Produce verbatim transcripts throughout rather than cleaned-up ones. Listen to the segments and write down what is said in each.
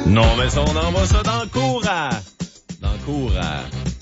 Non, mais ça, on envoie ça dans le cours à... Dans le cours à...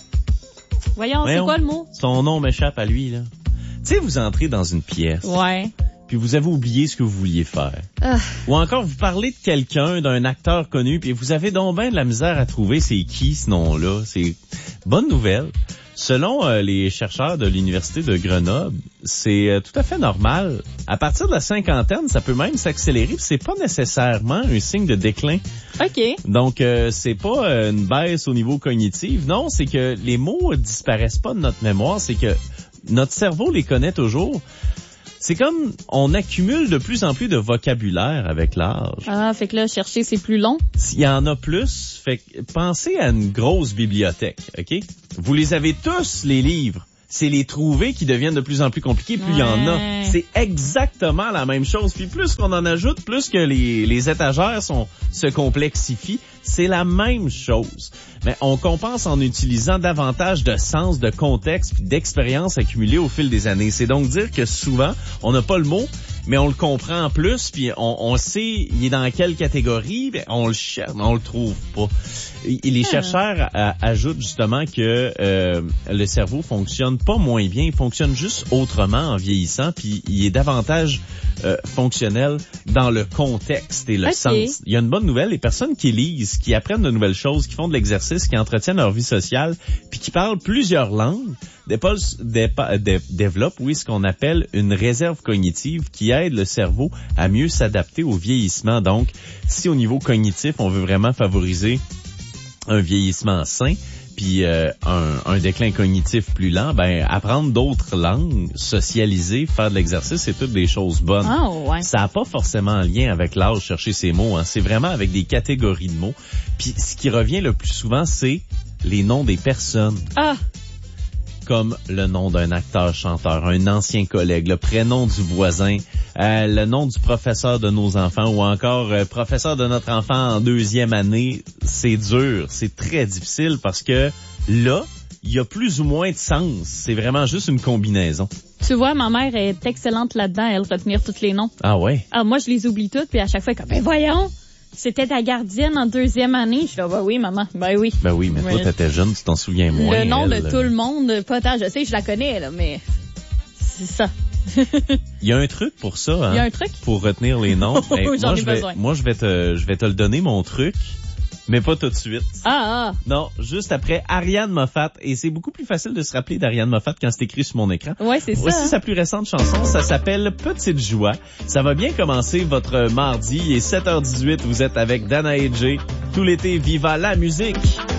Voyons, Voyons, c'est quoi le mot? Son nom m'échappe à lui, là. Tu sais, vous entrez dans une pièce. Ouais. Puis vous avez oublié ce que vous vouliez faire. Euh. Ou encore, vous parlez de quelqu'un, d'un acteur connu, puis vous avez donc bien de la misère à trouver c'est qui ce nom-là. C'est bonne nouvelle. Selon euh, les chercheurs de l'Université de Grenoble, c'est euh, tout à fait normal. À partir de la cinquantaine, ça peut même s'accélérer, puis c'est pas nécessairement un signe de déclin. OK. Donc, euh, c'est pas euh, une baisse au niveau cognitif. Non, c'est que les mots euh, disparaissent pas de notre mémoire. C'est que notre cerveau les connaît toujours. C'est comme on accumule de plus en plus de vocabulaire avec l'âge. Ah, fait que là, chercher, c'est plus long. S'il y en a plus, fait que pensez à une grosse bibliothèque, OK? Vous les avez tous, les livres. C'est les trouver qui deviennent de plus en plus compliqués, plus il y en a. C'est exactement la même chose. Puis plus qu'on en ajoute, plus que les, les étagères sont, se complexifient, c'est la même chose. Mais on compense en utilisant davantage de sens, de contexte, puis d'expérience accumulée au fil des années. C'est donc dire que souvent, on n'a pas le mot, mais on le comprend plus, puis on, on sait il est dans quelle catégorie, mais on le cherche, mais on le trouve pas. Et les chercheurs a, ajoutent justement que euh, le cerveau fonctionne pas moins bien, il fonctionne juste autrement en vieillissant, puis il est davantage euh, fonctionnel dans le contexte et le okay. sens. Il y a une bonne nouvelle, les personnes qui lisent, qui apprennent de nouvelles choses, qui font de l'exercice, qui entretiennent leur vie sociale, puis qui parlent plusieurs langues, développent, oui, ce qu'on appelle une réserve cognitive qui aide le cerveau à mieux s'adapter au vieillissement. Donc, si au niveau cognitif, on veut vraiment favoriser un vieillissement sain, puis euh, un, un déclin cognitif plus lent, ben apprendre d'autres langues, socialiser, faire de l'exercice, c'est toutes des choses bonnes. Oh, ouais. Ça n'a pas forcément un lien avec l'âge, chercher ces mots. Hein. C'est vraiment avec des catégories de mots. Puis ce qui revient le plus souvent, c'est les noms des personnes. Ah! Comme le nom d'un acteur-chanteur, un ancien collègue, le prénom du voisin, euh, le nom du professeur de nos enfants ou encore euh, professeur de notre enfant en deuxième année. C'est dur, c'est très difficile parce que là, il y a plus ou moins de sens. C'est vraiment juste une combinaison. Tu vois, ma mère est excellente là-dedans, elle, retenir tous les noms. Ah ouais? Ah, moi, je les oublie toutes, puis à chaque fois, comme, ben voyons! C'était ta gardienne en deuxième année. Je suis là, ben oui, maman. Ben oui. Ben oui, mais toi, t'étais jeune, tu t'en souviens moins. Le nom elle, de tout le monde, pas tant. Je sais, je la connais, là, mais c'est ça. Il y a un truc pour ça, hein. Il y a un truc? Pour retenir les noms. Oh, hey, j'en moi, ai je vais, besoin. moi, je vais te, je vais te le donner, mon truc. Mais pas tout de suite. Ah, ah. Non, juste après Ariane Moffat. Et c'est beaucoup plus facile de se rappeler d'Ariane Moffat quand c'est écrit sur mon écran. Ouais, c'est ça. Voici sa plus récente chanson. Ça s'appelle Petite Joie. Ça va bien commencer votre mardi. Il est sept heures dix-huit. Vous êtes avec Dana et Jay. Tout l'été, viva la musique!